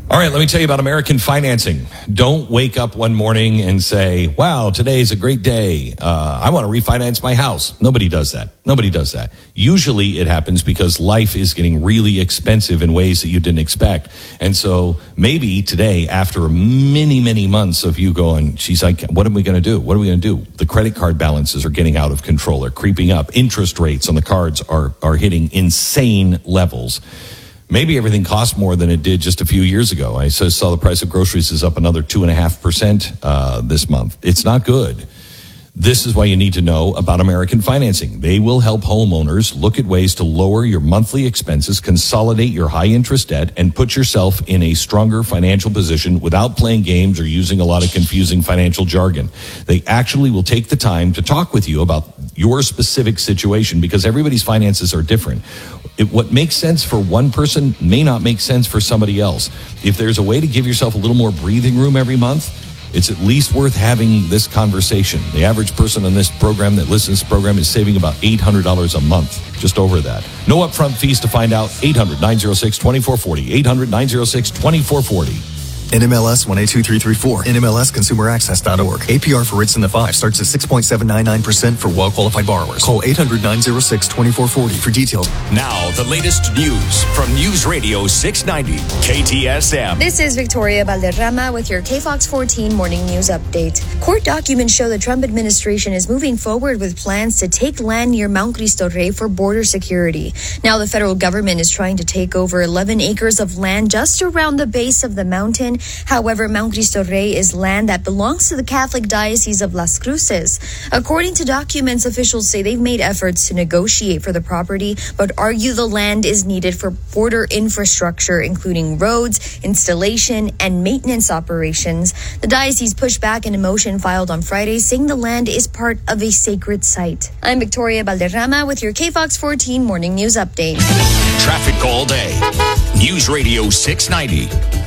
All right, let me tell you about American Financing. Don't wake up one morning and say, wow, today's a great day. I want to refinance my house. Nobody does that. Nobody does that. Usually it happens because life is getting really expensive in ways that you didn't expect. And so maybe today, after many, many months of you going, she's like, what are we going to do? What are we going to do? The credit card balances are getting out of control, are creeping up. Interest rates on the cards are hitting insane levels. Maybe everything costs more than it did just a few years ago. I saw the price of groceries is up another 2.5% this month. It's not good. This is why you need to know about American Financing. They will help homeowners look at ways to lower your monthly expenses, consolidate your high-interest debt, and put yourself in a stronger financial position without playing games or using a lot of confusing financial jargon. They actually will take the time to talk with you about your specific situation because everybody's finances are different. What makes sense for one person may not make sense for somebody else. If there's a way to give yourself a little more breathing room every month, it's at least worth having this conversation. The average person on this program that listens to this program is saving about $800 a month, just over that. No upfront fees to find out. 800-906-2440. 800-906-2440. NMLS 182334. NMLSConsumerAccess.org. APR for rates in the 5 starts at 6.799% for well-qualified borrowers. Call 800-906-2440 for details. Now, the latest news from News Radio 690 KTSM. This is Victoria Valderrama with your KFOX 14 Morning News Update. Court documents show the Trump administration is moving forward with plans to take land near Mount Cristo Rey for border security. Now, the federal government is trying to take over 11 acres of land just around the base of the mountain. However, Mount Cristo Rey is land that belongs to the Catholic Diocese of Las Cruces. According to documents, officials say they've made efforts to negotiate for the property, but argue the land is needed for border infrastructure, including roads, installation, and maintenance operations. The diocese pushed back in a motion filed on Friday, saying the land is part of a sacred site. I'm Victoria Valderrama with your KFOX 14 Morning News Update. Traffic all day. News Radio 690.